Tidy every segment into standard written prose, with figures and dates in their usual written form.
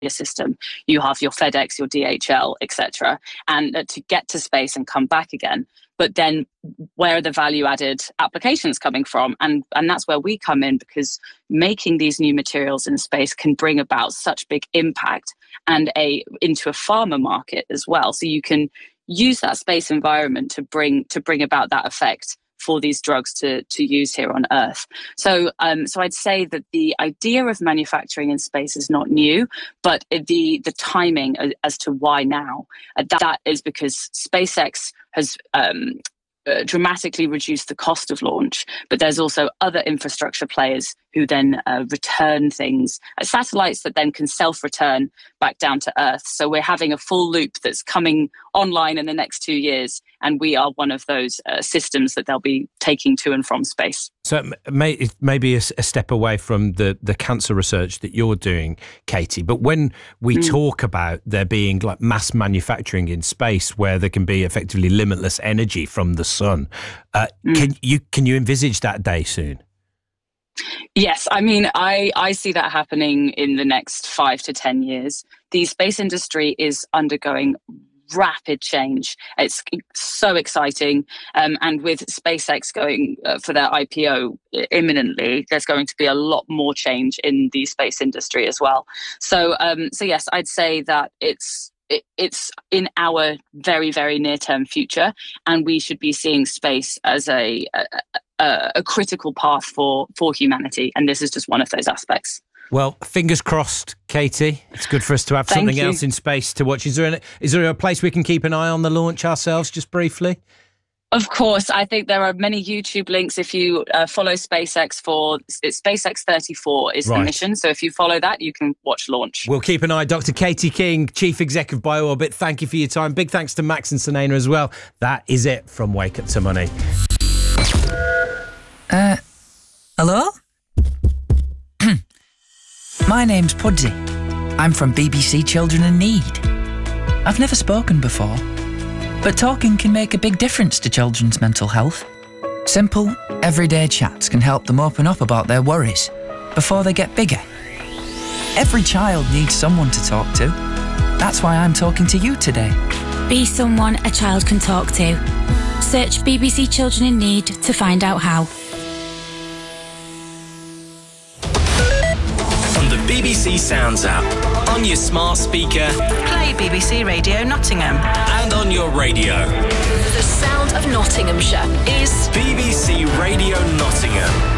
system. You have your FedEx, your DHL, etc., and to get to space and come back again. But then where are the value-added applications coming from? And that's where we come in, because making these new materials in space can bring about such big impact and into a pharma market as well. So you can use that space environment to bring about that effect for these drugs to use here on Earth. So I'd say that the idea of manufacturing in space is not new, but the timing as to why now, that is because SpaceX has dramatically reduced the cost of launch, but there's also other infrastructure players who then return things, satellites that then can self-return back down to Earth. So we're having a full loop that's coming online in the next 2 years, and we are one of those systems that they'll be taking to and from space. So it may be a step away from the cancer research that you're doing, Katie, but when we talk about there being like mass manufacturing in space where there can be effectively limitless energy from the sun, can you envisage that day soon? Yes, I mean, I see that happening in the next 5 to 10 years. The space industry is undergoing rapid change. It's so exciting. And with SpaceX going for their IPO imminently, there's going to be a lot more change in the space industry as well. So yes, I'd say that it's in our very, very near-term future, and we should be seeing space as a critical path for humanity, and this is just one of those aspects. Well, fingers crossed, Katie. It's good for us to have something else in space to watch. Is there a place we can keep an eye on the launch ourselves, just briefly? Of course. I think there are many YouTube links. If you follow SpaceX it's SpaceX 34 is the mission. So if you follow that, you can watch launch. We'll keep an eye. Dr. Katie King, Chief Exec of BioOrbit, thank you for your time. Big thanks to Max and Sunaina as well. That is it from Wake Up to Money. Hello? My name's Pudsey. I'm from BBC Children in Need. I've never spoken before, but talking can make a big difference to children's mental health. Simple, everyday chats can help them open up about their worries before they get bigger. Every child needs someone to talk to. That's why I'm talking to you today. Be someone a child can talk to. Search BBC Children in Need to find out how. BBC Sounds app, on your smart speaker, play BBC Radio Nottingham, and on your radio. The sound of Nottinghamshire is BBC Radio Nottingham.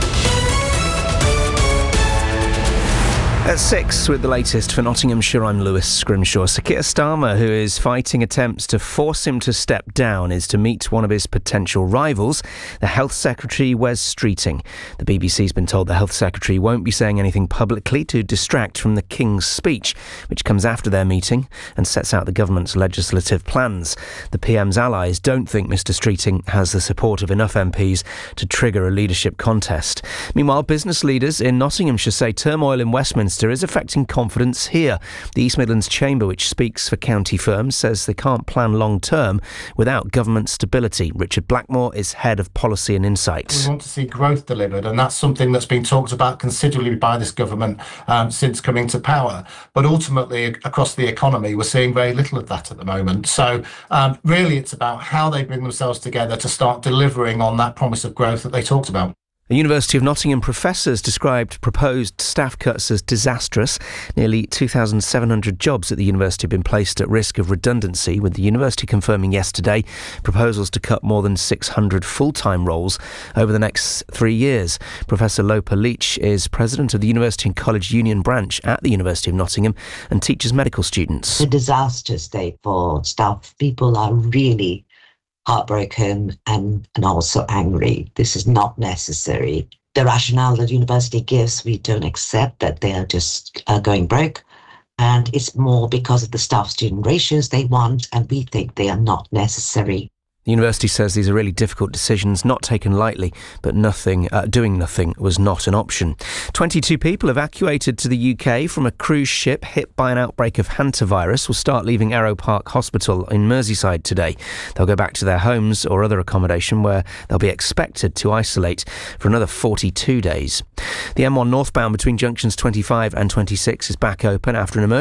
At 6 with the latest for Nottinghamshire, I'm Lewis Scrimshaw. Sir Keir Starmer, who is fighting attempts to force him to step down, is to meet one of his potential rivals, the Health Secretary Wes Streeting. The BBC's been told the Health Secretary won't be saying anything publicly to distract from the King's speech, which comes after their meeting and sets out the government's legislative plans. The PM's allies don't think Mr Streeting has the support of enough MPs to trigger a leadership contest. Meanwhile, business leaders in Nottinghamshire say turmoil in Westminster is affecting confidence here. The East Midlands Chamber, which speaks for county firms, says they can't plan long-term without government stability. Richard Blackmore is Head of Policy and Insights. We want to see growth delivered, and that's something that's been talked about considerably by this government since coming to power. But ultimately, across the economy, we're seeing very little of that at the moment. So really, it's about how they bring themselves together to start delivering on that promise of growth that they talked about. The University of Nottingham professors described proposed staff cuts as disastrous. Nearly 2,700 jobs at the university have been placed at risk of redundancy, with the university confirming yesterday proposals to cut more than 600 full-time roles over the next 3 years. Professor Lopa Leach is president of the University and College Union branch at the University of Nottingham and teaches medical students. A disaster state for staff. People are really heartbroken and also angry. This is not necessary. The rationale that university gives, we don't accept that they are just going broke. And it's more because of the staff-student ratios they want, and we think they are not necessary. The university says these are really difficult decisions, not taken lightly, but doing nothing was not an option. 22 people evacuated to the UK from a cruise ship hit by an outbreak of hantavirus will start leaving Arrow Park Hospital in Merseyside today. They'll go back to their homes or other accommodation where they'll be expected to isolate for another 42 days. The M1 northbound between junctions 25 and 26 is back open after an emergency